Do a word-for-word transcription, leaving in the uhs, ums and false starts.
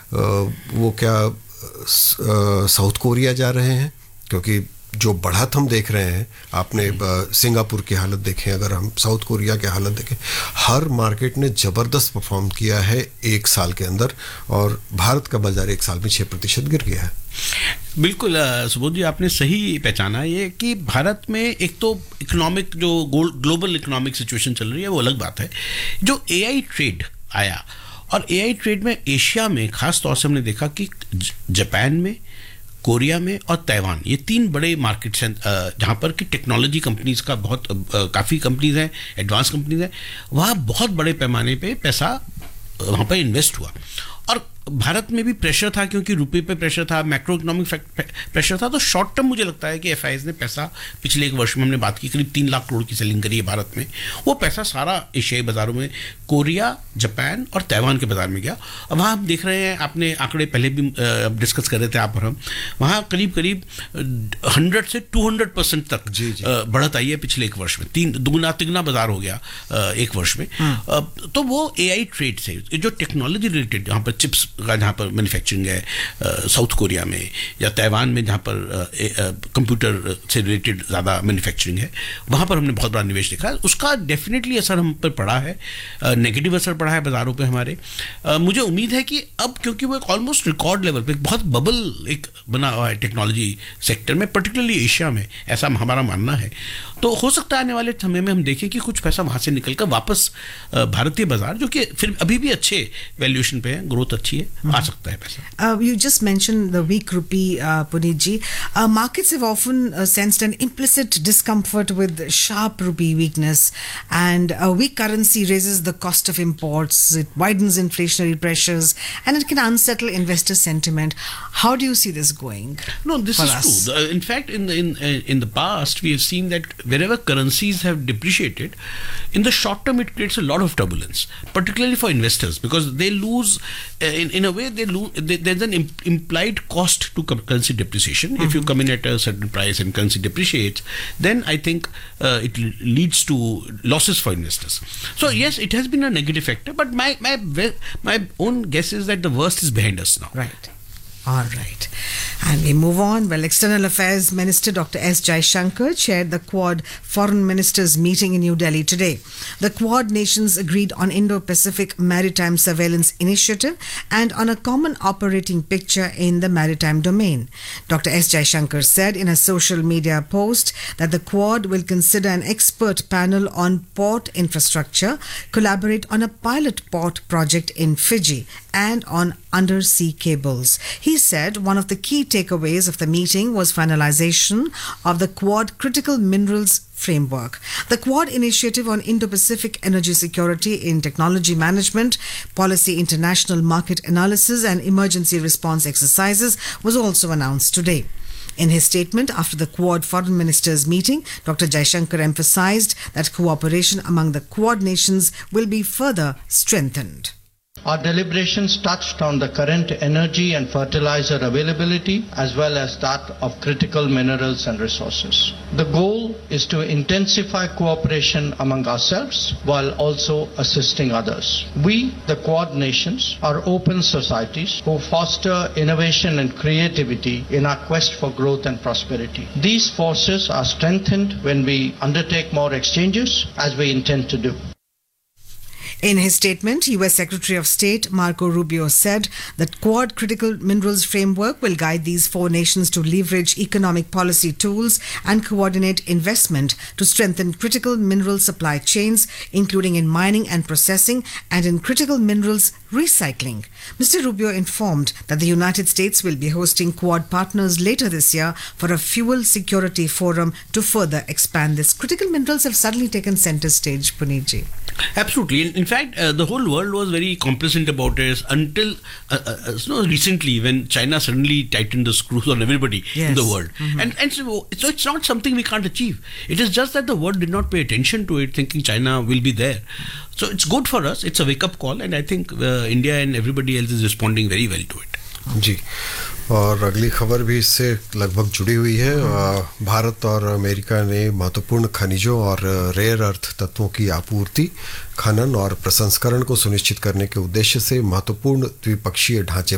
वो क्या south Korea जा रहे हैं, क्योंकि जो बढ़त हम देख रहे हैं, आपने सिंगापुर की हालत देखें, अगर हम साउथ कोरिया की हालत देखें, हर मार्केट ने ज़बरदस्त परफॉर्म किया है एक साल के अंदर, और भारत का बाजार एक साल में छः प्रतिशत गिर गया है। बिल्कुल सुबोध जी, आपने सही पहचाना ये कि भारत में एक तो इकोनॉमिक जो ग्लोबल इकोनॉमिक सिचुएशन चल रही है वो अलग बात है। जो एआई ट्रेड आया, और एआई ट्रेड में एशिया में खास तौर से हमने देखा कि जापान में, कोरिया में और ताइवान, ये तीन बड़े मार्केट्स हैं जहाँ पर कि टेक्नोलॉजी कंपनीज का बहुत काफ़ी कंपनीज हैं, एडवांस कंपनीज हैं, वहाँ बहुत बड़े पैमाने पे पैसा वहाँ पर इन्वेस्ट हुआ। और भारत में भी प्रेशर था, क्योंकि रुपये पे प्रेशर था, मैक्रो इकोनॉमिक प्रेशर था, तो शॉर्ट टर्म मुझे लगता है कि एफआईज ने पैसा पिछले एक वर्ष में, हमने बात की, करीब तीन लाख करोड़ की सेलिंग करी है भारत में, वो पैसा सारा एशियाई बाज़ारों में कोरिया, जापान और ताइवान के बाज़ार में गया। अब वहाँ हम देख रहे हैं, आपने आंकड़े पहले भी डिस्कस कर रहे थे आप और हम, वहाँ करीब करीब हंड्रेड से टू हंड्रेड परसेंट तक जी जी। बढ़त आई है पिछले एक वर्ष में, तीन दुगुना तिगुना बाजार हो गया एक वर्ष में। तो वो एआई ट्रेड से जो टेक्नोलॉजी रिलेटेड, जहाँ पर चिप्स का जहाँ पर मैन्युफैक्चरिंग है साउथ कोरिया में या ताइवान में, जहाँ पर कंप्यूटर से रिलेटेड ज़्यादा मैन्युफैक्चरिंग है, वहाँ पर हमने बहुत बड़ा निवेश देखा है। उसका डेफिनेटली असर हम पर पड़ा है, नेगेटिव असर पड़ा है बाज़ारों पे हमारे। आ, मुझे उम्मीद है कि अब, क्योंकि वो एक ऑलमोस्ट रिकॉर्ड लेवल पे बहुत बबल एक बना हुआ है टेक्नोलॉजी सेक्टर में, पर्टिकुलरली एशिया में, ऐसा हमारा मानना है, तो हो सकता है आने वाले समय में हम देखें कि कुछ पैसा वहाँ से निकल कर वापस भारतीय बाजार, जो कि फिर अभी भी अच्छे वैल्यूएशन पे है, ग्रोथ अच्छी है, आ सकता है पैसा। You just mentioned the weak rupee, uh, Puneet ji. Uh, markets have often uh, sensed an implicit discomfort with sharp rupee weakness, and a weak currency raises the cost of imports, it widens inflationary pressures, and it can unsettle investor sentiment. How do you see this going? No, this is us? true. In fact, in the, in in the past, we have seen that wherever currencies have depreciated, in the short term, it creates a lot of turbulence, particularly for investors, because they lose, uh, in, in a way, they lose, they, there's an imp- implied cost to currency depreciation. Mm-hmm. If you come in at a certain price and currency depreciates, then I think uh, it leads to losses for investors. So mm-hmm. yes, it has been a negative factor, but my, my, my own guess is that the worst is behind us now. Right. All right. And we move on. Well, External Affairs Minister Doctor S. Jaishankar chaired the Quad Foreign Ministers meeting in New Delhi today. The Quad nations agreed on Indo-Pacific Maritime Surveillance Initiative and on a common operating picture in the maritime domain. Doctor S. Jaishankar said in a social media post that the Quad will consider an expert panel on port infrastructure, collaborate on a pilot port project in Fiji, and on undersea cables. He said one of the key takeaways of the meeting was finalization of the Quad Critical Minerals Framework. The Quad Initiative on Indo-Pacific Energy Security in Technology Management, Policy International Market Analysis and Emergency Response Exercises was also announced today. In his statement after the Quad Foreign Ministers meeting, Doctor Jaishankar emphasized that cooperation among the Quad nations will be further strengthened. Our deliberations touched on the current energy and fertilizer availability as well as that of critical minerals and resources. The goal is to intensify cooperation among ourselves while also assisting others. We, the Quad nations, are open societies who foster innovation and creativity in our quest for growth and prosperity. These forces are strengthened when we undertake more exchanges, as we intend to do. In his statement, U S Secretary of State Marco Rubio said that Quad Critical Minerals Framework will guide these four nations to leverage economic policy tools and coordinate investment to strengthen critical mineral supply chains, including in mining and processing and in critical minerals recycling. Mister Rubio informed that the United States will be hosting Quad partners later this year for a fuel security forum to further expand this. Critical minerals have suddenly taken center stage, Puneetji. Absolutely. In, in fact, uh, the whole world was very complacent about it until uh, uh, you know, recently, when China suddenly tightened the screws on everybody yes. in the world. Mm-hmm. And, and so, so it's not something we can't achieve. It is just that the world did not pay attention to it, thinking China will be there. So it's good for us. It's a wake-up call, and I think uh, India and everybody else is responding very well to it. जी, और अगली खबर भी इससे लगभग जुड़ी हुई है। भारत और अमेरिका ने महत्वपूर्ण खनिजों और रेयर अर्थ तत्वों की आपूर्ति, खनन और प्रसंस्करण को सुनिश्चित करने के उद्देश्य से महत्वपूर्ण द्विपक्षीय ढांचे